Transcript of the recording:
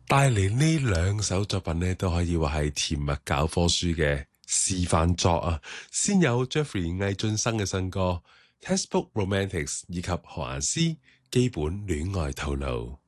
帶嚟呢兩首作品呢，都可以話係甜蜜教科書嘅示範作啊！先有 Jeffrey 魏浚笙嘅新歌《Textbook Romantics》以及何雁詩基本戀愛套路。